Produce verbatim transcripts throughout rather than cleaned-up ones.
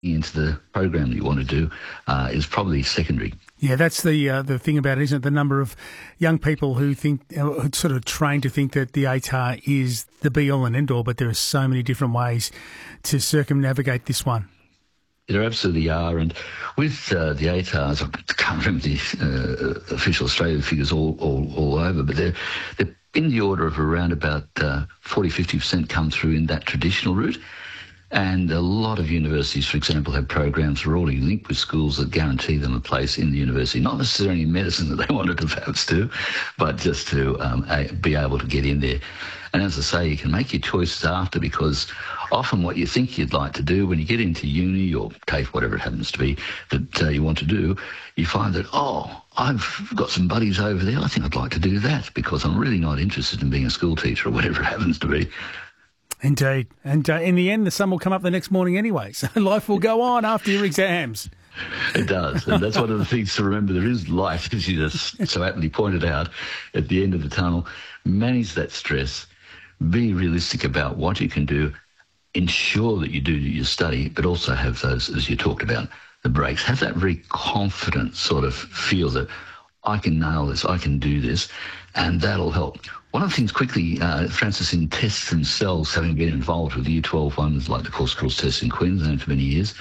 into the program that you want to do uh, is probably secondary. Yeah, that's the uh, the thing about it, isn't it? The number of young people who think, uh, who sort of trained to think that the A T A R is the be-all and end-all, but there are so many different ways to circumnavigate this one. There absolutely are, and with uh, the A T A Rs, I can't remember the uh, official Australian figures all, all, all over, but they're, they're in the order of around about uh, forty, fifty percent come through in that traditional route. And a lot of universities, for example, have programs that are already linked with schools that guarantee them a place in the university, not necessarily in medicine that they wanted to perhaps do, but just to um, a, be able to get in there. And as I say, you can make your choices after, because often what you think you'd like to do when you get into uni or TAFE, whatever it happens to be, that uh, you want to do, you find that, oh, I've got some buddies over there, I think I'd like to do that because I'm really not interested in being a school teacher or whatever it happens to be. Indeed. And uh, in the end, the sun will come up the next morning anyway, so life will go on after your exams. It does, and that's one of the things to remember. There is life, as you just so aptly pointed out, at the end of the tunnel. Manage that stress, be realistic about what you can do, ensure that you do your study, but also have those, as you talked about, the breaks. Have that very confident sort of feel that I can nail this, I can do this, and that'll help. One of the things quickly, uh, Francis, in tests themselves, having been involved with the Year twelve ones, like the Course Skills test in Queensland for many years,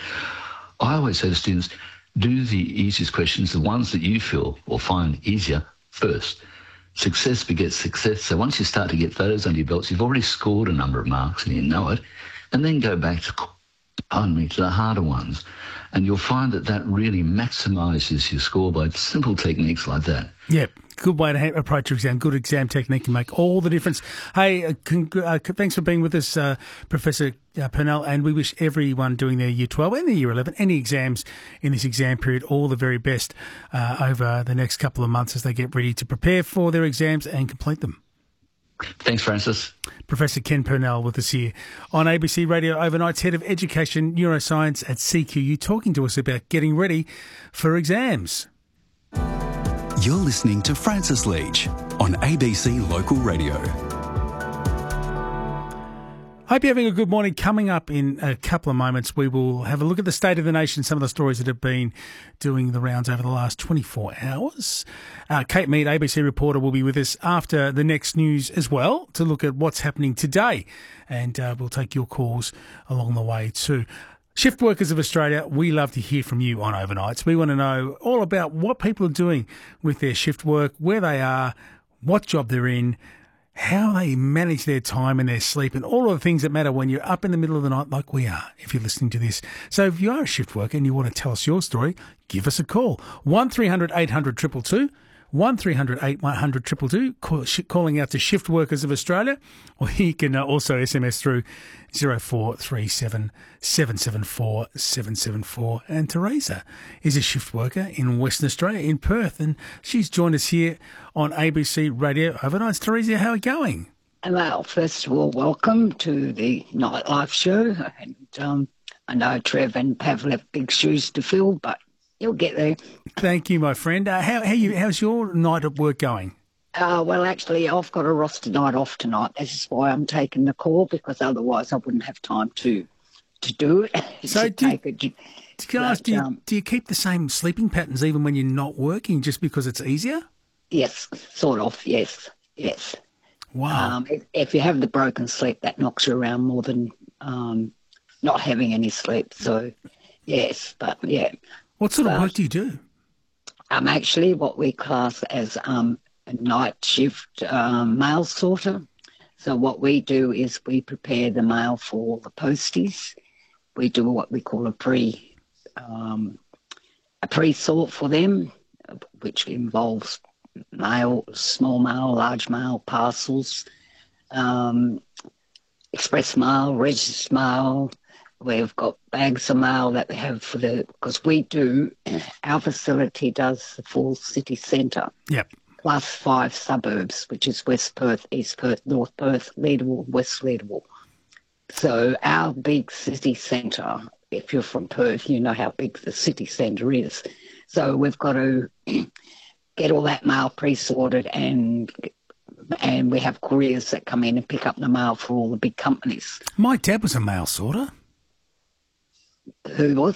I always say to students, do the easiest questions, the ones that you feel or find easier, first. Success begets success. So once you start to get those under your belts, you've already scored a number of marks and you know it, and then go back to, pardon me, to the harder ones. And you'll find that that really maximises your score by simple techniques like that. Yep. Good way to ha- approach your exam. Good exam technique can make all the difference. Hey, uh, con- uh, thanks for being with us, uh, Professor uh, Purnell, and we wish everyone doing their Year twelve and their Year eleven, any exams in this exam period, all the very best uh, over the next couple of months as they get ready to prepare for their exams and complete them. Thanks, Francis. Professor Ken Purnell with us here on A B C Radio Overnight's Head of Education Neuroscience at C Q U, talking to us about getting ready for exams. You're listening to Francis Leach on A B C Local Radio. Hope you're having a good morning. Coming up in a couple of moments, we will have a look at the state of the nation, some of the stories that have been doing the rounds over the last twenty-four hours. Uh, Kate Mead, A B C reporter, will be with us after the next news as well to look at what's happening today. And uh, we'll take your calls along the way too. Shift Workers of Australia, we love to hear from you on overnights. We want to know all about what people are doing with their shift work, where they are, what job they're in, how they manage their time and their sleep, and all of the things that matter when you're up in the middle of the night like we are, if you're listening to this. So if you are a shift worker and you want to tell us your story, give us a call. one three hundred eight hundred two two two, one three hundred eight hundred two two two, call, sh- calling out to Shift Workers of Australia, or you can uh, also S M S through zero four three seven seven seven four seven seven four. And Teresa is a shift worker in Western Australia, in Perth, and she's joined us here on A B C Radio Overnights. Teresa, how are you going? Well, first of all, welcome to the Nightlife Show. And um, I know Trev and Pav have big shoes to fill, but you'll get there. Thank you, my friend. Uh, how, how you? How's your night at work going? Uh, well, actually, I've got a roster night off tonight. This is why I'm taking the call, because otherwise I wouldn't have time to to do it. So do you, it. Can I ask, do, you, um, do you keep the same sleeping patterns even when you're not working, just because it's easier? Yes, sort of, yes, yes. Wow. Um, if, if you have the broken sleep, that knocks you around more than um, not having any sleep. So, yes, but yeah. What sort but, of work do you do? I'm actually what we class as um, a night shift um, mail sorter. So what we do is we prepare the mail for the posties. We do what we call a pre um, a pre-sort for them, which involves mail, small mail, large mail, parcels, um, express mail, registered mail. We've got bags of mail that we have for the, because we do, our facility does the full city centre. Yep. Plus five suburbs, which is West Perth, East Perth, North Perth, Leederville, West Leederville. So our big city centre, if you're from Perth, you know how big the city centre is. So we've got to get all that mail pre-sorted, and and we have couriers that come in and pick up the mail for all the big companies. My dad was a mail sorter. Who was?